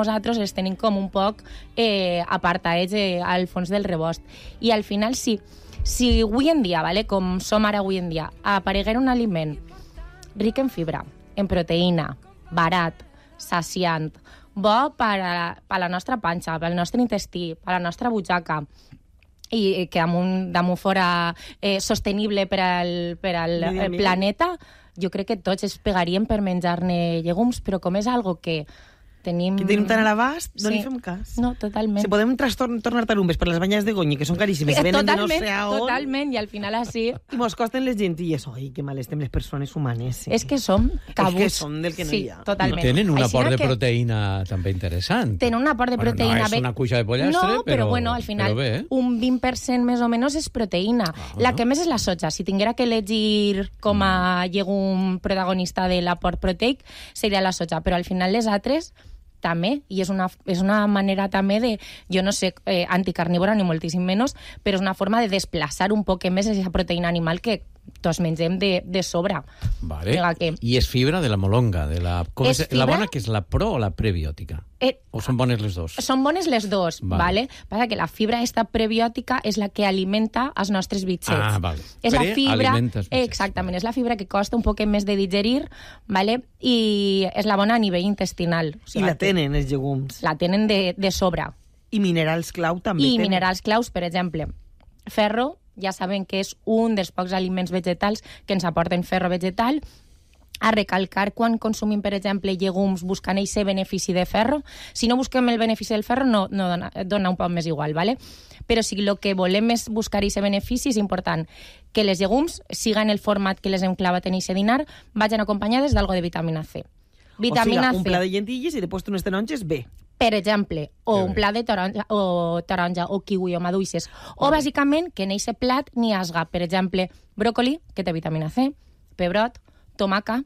nosaltres els tenim com un poc apartadets al fons del rebost. I al final, si avui en dia, vale, com som ara avui en dia, apareguera un aliment ric en fibra, en proteïna, barat, saciant, bo per a la nostra panxa, pel nostre intestí, per a la nostra butxaca, i que damunt fora sostenible per al planeta, jo crec que tots es pegarien per menjar-ne llegums, però com és algo que tenim tan a l'abast, no li fem cas. No, totalment. Si podem tornar tarumbes per les banyes de Goñi, que són caríssimes, i venen de no sé a on... Totalment, i al final així... I mos costen les gentilles. Ai, que mal estem les persones humanes. És que som cabuts. És que som del que no hi ha. Sí, totalment. Tenen un aport de proteïna també interessant. Tenen un aport de proteïna. No és una cuixa de pollastre, no, però bueno, al final un 20% més o menys és proteïna. La que més és la soja. Si tinguera que elegir com a llegum protagonista de l'aport proteic, seria la soja. Però al final les altres també, i és una manera també de, jo no sé, anticarnívora ni moltíssim menys, però és una forma de desplaçar un poc més aquesta proteïna animal que tots mengem de sobre. Vale. I és fibra de la molonga, la bona, que és la pro o la prebiòtica? O són bones les dos? Són bones les dos, vale? Passa que la fibra esta prebiòtica és la que alimenta els nostres bitxets. Vale. És la fibra, exactament, és la fibra que costa un poc més de digerir, vale? I és la bona a nivell intestinal. I la tenen, els llegums. La tenen de sobre. I minerals clau també tenen. I minerals claus, per exemple, ferro, ja sabem que és un dels pocs aliments vegetals que ens aporten ferro vegetal. A recalcar quan consumim, per exemple, llegums buscant aquest benefici de ferro. Si no busquem el benefici del ferro, no dona un poc més igual, ¿vale? Però si el que volem és buscar aquest benefici, és important que les llegums, siga en el format que les hem clavat en aquest dinar, vagin acompanyades d'algo de vitamina C. Vitamina C. Un pla de llentilles i després unes taronges B. Per exemple, o un plat de taronja o kiwi o maduixes. O, bàsicament, que en aquest plat n'hi hagi, per exemple, bròcoli, que té vitamina C, pebrot, tomaca,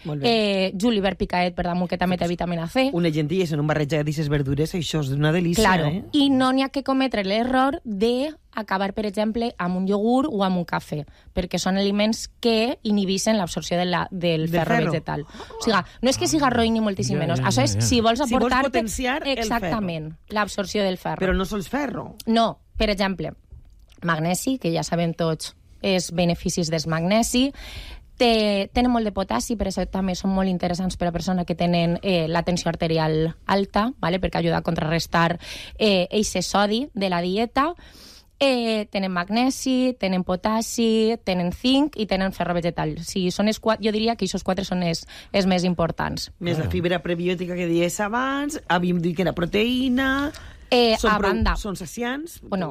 julivert picaet, per damunt, que també té vitamina C. Unes llentilles en un barreig d'aquestes verdures, això és una delícia, claro. I no n'hi ha que cometre l'error d'acabar, per exemple, amb un iogurt o amb un cafè, perquè són aliments que inhibeixen l'absorció del ferro vegetal. O sigui, no és que siga roïn ni moltíssim menys. Això és si vols aportar-te... potenciar el ferro. Exactament, l'absorció del ferro. Però no sols ferro. No, per exemple, magnesi, que ja sabem tots els beneficis del magnesi. Tenen molt de potassi, per això també són molt interessants per a persones que tenen la tensió arterial alta, ¿vale? Perquè ajuda a contrarrestar eixe sodi de la dieta. Tenen magnesi, tenen potassi, tenen zinc i tenen ferro vegetal. Si són jo diria que aquests 4 són els més importants. Més la fibra prebiòtica que deies abans, havíem dit que era proteïna... Són saciants? Bueno,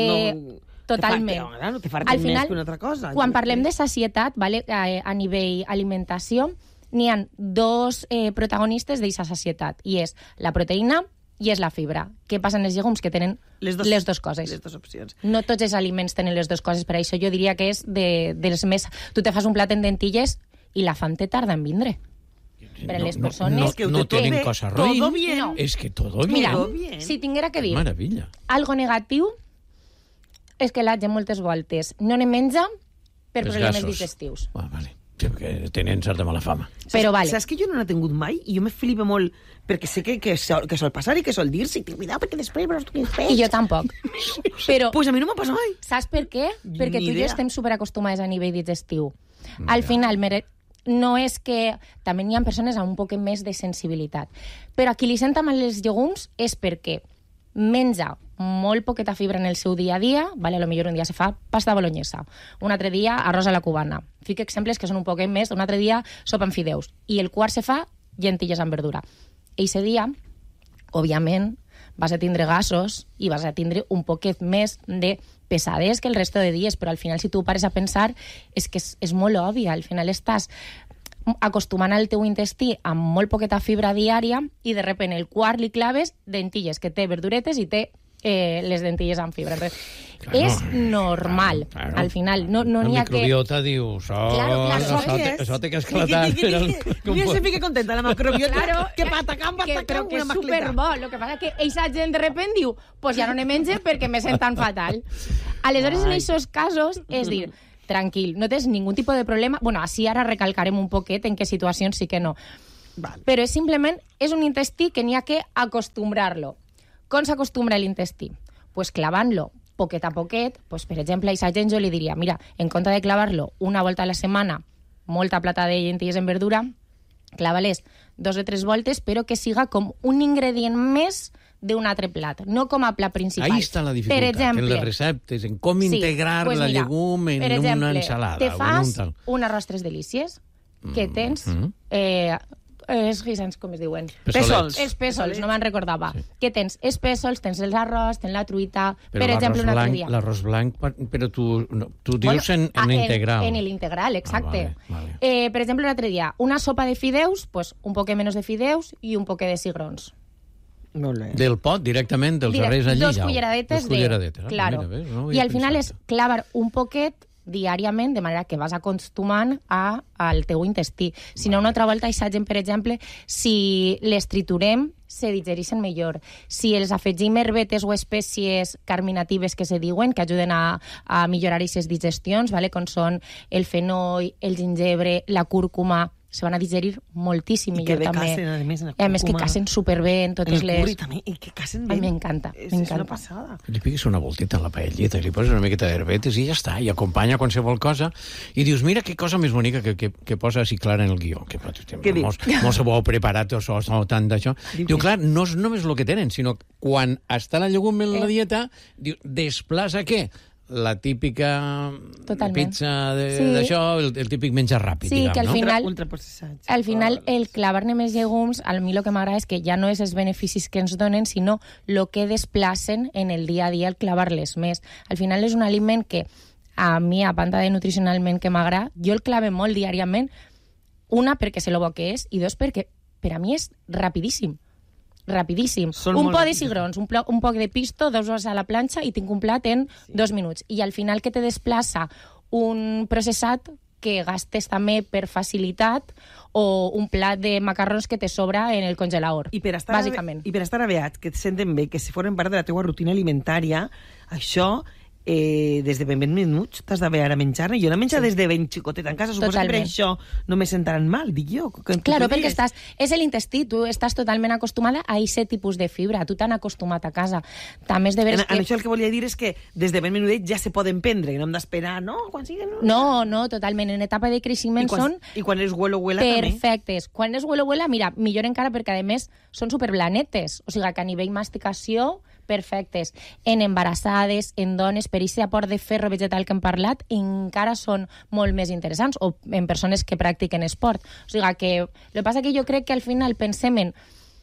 totalment. No te farten més que una altra cosa. Quan parlem de sacietat, vale, a nivell alimentació, n'hi ha 2 protagonistes d'aquesta sacietat, i és la proteïna i és la fibra. Què passa en els llegums? Que tenen les dues coses. Les dues opcions. No tots els aliments tenen les dues coses, per això jo diria que és dels més... Tu te fas un plat en dentilles i la fam te tarda en vindre. Per a les persones... No tenen cosa roïn. Todo bien. És que todo bien. Mira, si tinguera que dir maravilla. Algo negatiu, és que la gent moltes voltes no ne menja per problemes digestius. Vale. Sí, perquè tenen certa mala fama. Però vale. Saps que jo no n'he tingut mai? I jo me flipa molt, perquè sé que sol passar i que sol dir-se, i cuidado, perquè després veuràs tu quin peix. I jo tampoc. Però... Pues a mi no m'ha passat mai. Saps per què? Perquè tu i jo estem superacostumades a nivell digestiu. Al final, no és que... També hi ha persones amb un poc més de sensibilitat. Però a qui li senta mal els llegums és perquè menja molt poqueta fibra en el seu dia a dia, vale? A lo millor un dia se fa pasta bolognesa, un altre dia arròs a la cubana. Fico exemples que són un poc més, un altre dia sopa amb fideus, i el quart se fa llentilles amb verdura. Eixe dia, òbviament, vas a tindre gasos i vas a tindre un poquet més de pesades que el resto de dies, però al final, si tu pares a pensar, és que és molt obvi. Al final estàs acostumant el teu intestí amb molt poqueta fibra diària i de repente el quart li claves dentilles, que té verduretes i té les dentilles amb fibra. Entonces, és normal. Claro. Al final, no n'hi ha que... La microbiota diu, això té que esclatar. Mira, se fica contenta la macrobiota. Claro, que patacam, però que és superbo. Lo que passa que eixa gent de repente diu, pues ja no ne menge perquè me sent tan fatal. Aleshores, en aquests casos, és dir, tranquil, no tens ningú tipus de problema. Bueno, així ara recalcarem un poquet en què situacions sí que no. Però és simplement és un intestí que n'hi ha que acostumbrar-lo. Com s'acostumbra l'intestí? Pues clavant-lo poquet a poquet. Pues, per exemple, a aquesta gent jo li diria, mira, en compte de clavar-lo una volta a la setmana, molta plata de llentilles en verdura, clava-les 2 o 3 voltes, però que siga com un ingredient més d'un altre plat, no com a plat principal. Ahí està la dificultat, per exemple, en les receptes, en com integrar la llegum en una ensalada. Te fas un arròs 3 delícies, que tens... els guisants, com es diuen? Pèsols. Els pèsols, no me'n recordava. Sí. Que tens els pèsols, tens l'arròs, tens la truita... Per exemple, un altre dia. L'arròs blanc, però tu dius en integral. En l'integral, exacte. Vale. Per exemple, un altre dia, una sopa de fideus, pues, un poc menys de fideus i un poc de cigrons. Del pot, directament, dels arrels allí. 2 culleradetes de... Claro. Mira, no i al final és clavar un poquet diàriament, de manera que vas acostumant al teu intestí. Si no, una altra volta, aquesta gent, per exemple, si les triturem, se digereixen millor. Si els afegim herbetes o espècies carminatives que se diuen, que ajuden a millorar aquestes digestions, vale? Com són el fenoll, el gingebre, la cúrcuma, se van a digerir moltíssim millor també. I que casen, a més, en la cúrcuma. A més, que casen superbé en totes les... En el curri també, i que casen bé. M'encanta, m'encanta. És una passada. Li piques una voltita a la paellita, li poses una miqueta d'herbetes i ja està, i acompanya qualsevol cosa, i dius, mira que cosa més bonica que posa així clara en el guió. Molt se bo preparat o tant d'això. Diu, clar, no és només el que tenen, sinó quan està la llegum en la dieta, diu, desplaça què? La típica pizza d'això, el típic menjar ràpid, sí, diguem, que al final, ultraprocessats. Al final, el clavar-ne més llegums, a mi el que m'agrada és que ja no és els beneficis que ens donen, sinó el que desplacen en el dia a dia al clavar-les més. Al final és un aliment que a mi, a banda de nutricionalment que m'agrada, jo el clave molt diàriament, una, perquè sé lo bo que és, i dos, perquè per a mi és rapidíssim. Rapidíssim. Un poc de cigrons, un poc de pisto, 2 hores a la planxa i tinc un plat en 2 minuts. I al final que te desplaça un processat que gastes també per facilitat o un plat de macarrons que te sobra en el congelador, bàsicament. I per estar aviat, que et senten bé, que si foren part de la teua rutina alimentària, això... des de ben minuts t'has d'haver ara menjar-ne. Jo no menjo des de ben xicotet en casa, suposo que per això no me sentaran mal, dic jo. Claro, perquè és l'intestí, tu estàs totalment acostumada a aquest tipus de fibra, tu t'han acostumat a casa. També és de veres en això el que volia dir és que des de ben menudet ja se poden prendre, que no hem d'esperar, no? Quan siguen... No, totalment. En etapa de creixement són... I quan és huelo-huela també? Perfectes. Quan és huelo-huela, mira, millor encara perquè, a més, són superblanetes. O sigui, que a nivell masticació perfectes. En embarassades, en dones, per aquest aport de ferro vegetal que hem parlat, encara són molt més interessants, o en persones que practiquen esport. O sigui que el que passa que jo crec que al final pensem en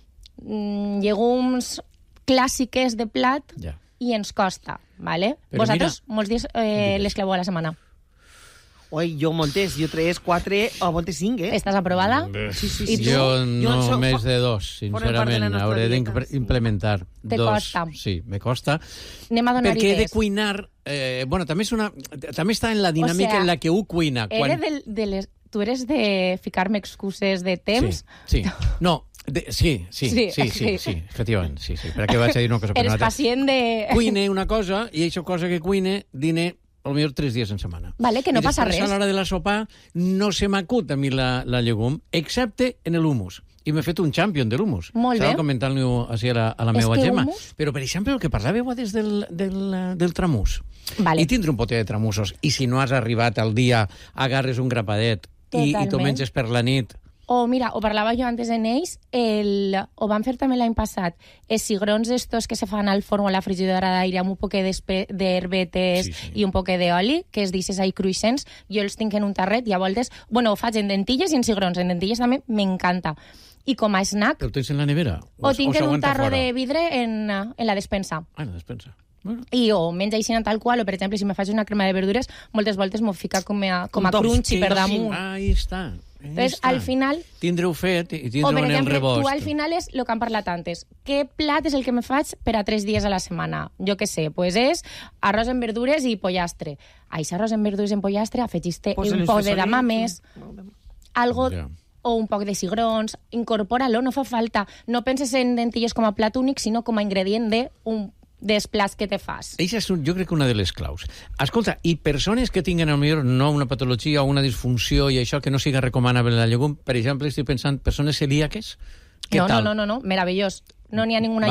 llegums clàssiques de plat i ens costa, ¿vale? Però vosaltres molts dies les claveu a la setmana. Oi, jo moltes, jo 3, 4 o moltes 5, Estàs aprovada? Sí. Jo no més de 2, sincerament. Hauré d'implementar 2. Te costa. Sí, me costa. Anem a donar perquè he de cuinar... Bueno, també està en la dinàmica en la que ho cuina. Tu eres de ficar-me excuses de temps? Sí. No, sí, efectivament, sí. Per què vaig a dir una cosa? Eres pacient de... Cuine una cosa, i aquesta cosa que cuine, dine potser 3 dies en setmana. Vale, que no passa res. I després, a l'hora de la sopa, no se m'acut a mi la llegum, excepte en l'humus. I m'he fet un champion de l'humus. Molt bé. Estava comentant-ho així a la meva Gemma. Però, per exemple, el que parlàveu des del tramús. Vale. I tindre un potet de tramussos. I si no has arribat al dia, agarres un grapadet i t'ho menges per la nit. O mira, ho parlava jo antes en ells, ho vam fer també l'any passat, els cigrons estos que se fan al forn o a la frigidora d'aire amb un poc d'herbetes i un poc d'oli, que es deixes ahí cruixents, jo els tinc en un tarret i a voltes, ho faig en dentilles i en cigrons, en dentilles també m'encanta. I com a snack... Però ho tens en la nevera? O tinc en un tarro de vidre en la despensa. Ah, en la despensa. I o menja així tal qual, o per exemple, si me faig una crema de verdures, moltes voltes m'ho fica com a crunchy per damunt. Ahí està. Entonces, al final... Tindre-ho fet i tindre-ho en el rebost. Tu al final és el que hem parlat antes. Què plat és el que me faig per a 3 dies a la setmana? Jo què sé, pues és arròs en verdures i pollastre. A aquest arròs en verdures i en pollastre afegiste un poc de damames, algo... o un poc de cigrons, incorpora-lo, no fa falta. No penses en dentilles com a plat únic, sinó com a ingredient d'un dels plats que te fas. Això és, jo crec que una de les claus. Escolta, i persones que tinguen, potser no una patologia o una disfunció i això que no siga recomanable la llegum, per exemple, estic pensant, persones celíaques? No, meravellós. No n'hi ha ninguna